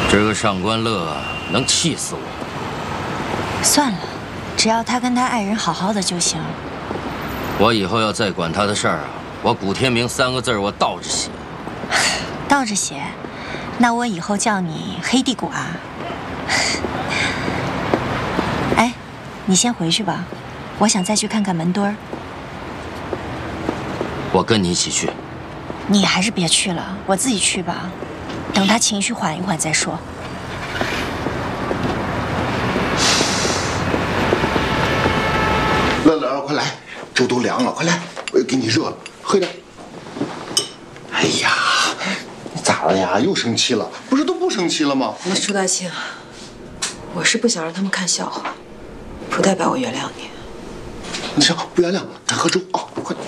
这个上官乐能气死我。 算了，只要他跟他爱人好好的就行。 我以后要再管他的事儿啊，我古天明3个字我倒着写。 倒着写，那我以后叫你黑地瓜。哎，你先回去吧，我想再去看看门墩儿。 我跟你一起去。 你还是别去了，我自己去吧。等他情绪缓一缓再说。 乐乐，快来，粥都凉了，快来，我给你热了，喝点。哎呀，你咋了呀？又生气了？不是都不生气了吗？ 朱大庆，我是不想让他们看笑话，不代表我原谅你。 行，不原谅，咱喝粥啊，快。